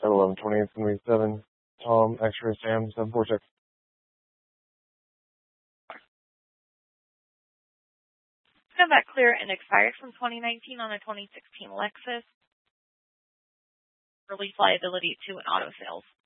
11/28/77. Tom, X-ray Sam, 746. Come back clear and expired from 2019 on a 2016 Lexus. Release liability to an auto sales.